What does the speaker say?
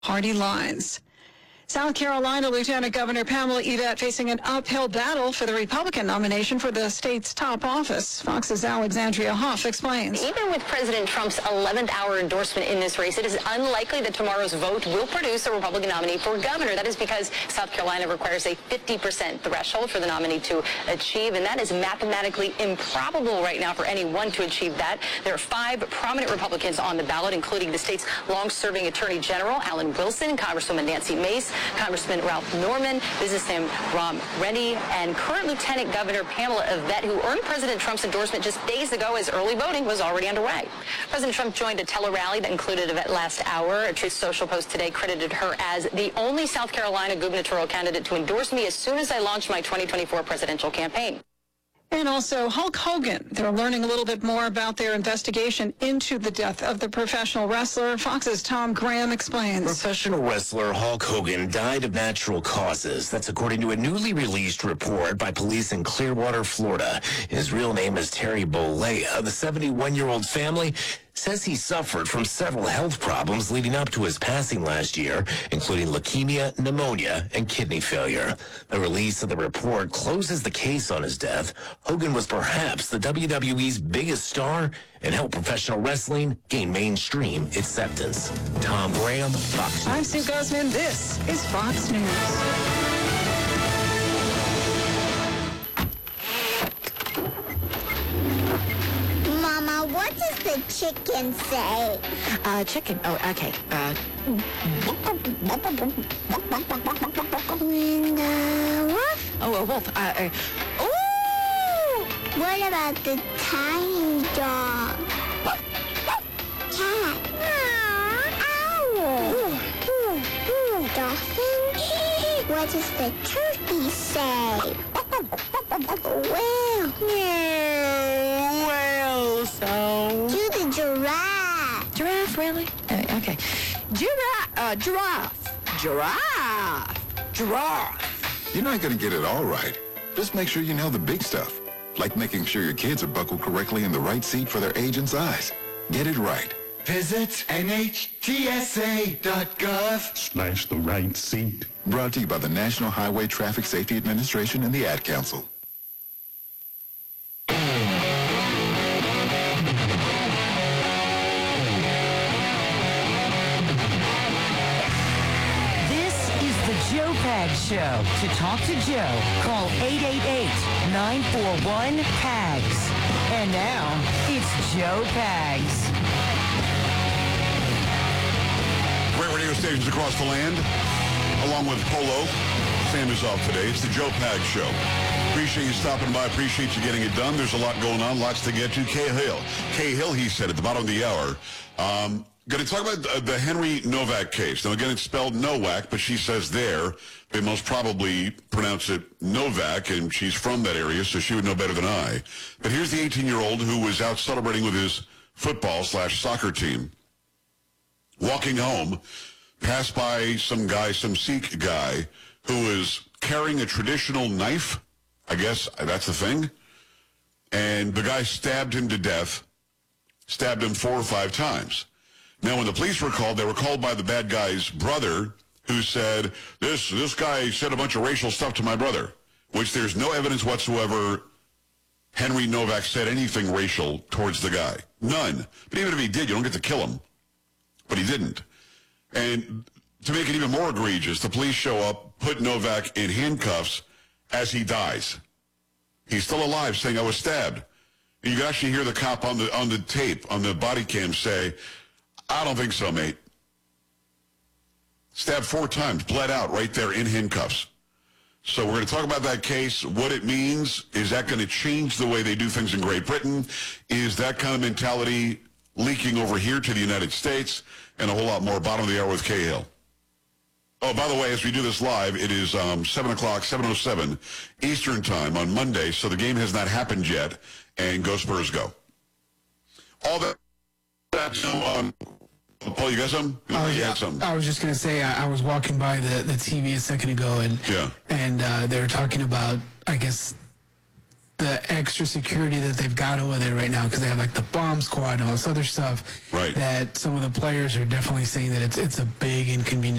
Party lines. South Carolina Lieutenant Governor Pamela Yvette facing an uphill battle for the Republican nomination for the state's top office. Fox's Alexandria Hoff explains. Even with President Trump's 11th hour endorsement in this race, it is unlikely that tomorrow's vote will produce a Republican nominee for governor. That is because South Carolina requires a 50% threshold for the nominee to achieve, and that is mathematically improbable right now for anyone to achieve that. There are 5 prominent Republicans on the ballot, including the state's long-serving Attorney General, Alan Wilson, Congresswoman Nancy Mace, Congressman Ralph Norman, businessman Ron Rennie, and current Lieutenant Governor Pamela Yvette, who earned President Trump's endorsement just days ago as early voting was already underway. President Trump joined a tele-rally that included Yvette last hour. A Truth Social post today credited her as the only South Carolina gubernatorial candidate to endorse me as soon as I launched my 2024 presidential campaign. And also Hulk Hogan. They're learning a little bit more about their investigation into the death of the professional wrestler. Fox's Tom Graham explains. Professional wrestler Hulk Hogan died of natural causes. That's according to a newly released report by police in Clearwater, Florida. His real name is Terry Bollea. The 71-year-old family says he suffered from several health problems leading up to his passing last year, including leukemia, pneumonia, and kidney failure. The release of the report closes the case on his death. Hogan was perhaps the WWE's biggest star and helped professional wrestling gain mainstream acceptance. Tom Graham, Fox News. I'm Sue Guzman. This is Fox News. What does the chicken say? Chicken. Oh, okay. And wolf? Oh, a wolf. Ooh! What about the tiny dog? Cat. Owl. Dolphin. What does the turkey say? Whale. Whale sound. Do the giraffe. Giraffe, really? Okay. Giraffe. You're not going to get it all right. Just make sure you know the big stuff, like making sure your kids are buckled correctly in the right seat for their age and size. Get it right. Visit NHTSA.gov/the right seat. Brought to you by the National Highway Traffic Safety Administration and the Ad Council. Joe Pags Show. To talk to Joe, call 888-941-PAGS. And now, it's Joe Pags. Great radio stations across the land, along with Polo. Sam is off today. It's the Joe Pags Show. Appreciate you stopping by. Appreciate you getting it done. There's a lot going on, lots to get to. Kay Hill, he said at the bottom of the hour. Going to talk about the Henry Novak case. Now, again, it's spelled Nowak, but she says there they most probably pronounce it Novak, and she's from that area, so she would know better than I. But here's the 18-year-old who was out celebrating with his football/soccer team. Walking home, passed by some Sikh guy, who was carrying a traditional knife. I guess that's the thing. And the guy stabbed him to death, stabbed him 4 or 5 times. Now, when the police were called, they were called by the bad guy's brother, who said, this guy said a bunch of racial stuff to my brother, which there's no evidence whatsoever Henry Novak said anything racial towards the guy. None. But even if he did, you don't get to kill him. But he didn't. And to make it even more egregious, the police show up, put Novak in handcuffs as he dies. He's still alive, saying, I was stabbed. And you can actually hear the cop on the tape, on the body cam say, I don't think so, mate. Stabbed 4 times, bled out right there in handcuffs. So we're going to talk about that case, what it means. Is that going to change the way they do things in Great Britain? Is that kind of mentality leaking over here to the United States? And a whole lot more. Bottom of the hour with Cahill. Oh, by the way, as we do this live, it is 7 o'clock, 7:07 Eastern Time on Monday, so the game has not happened yet, and go Spurs go. All that, Paul, you got something? Oh, yeah. I was just going to say, I was walking by the TV a second ago, and they were talking about, I guess, the extra security that they've got over there right now, because they have like the bomb squad and all this other stuff. Right. That some of the players are definitely saying that it's a big inconvenience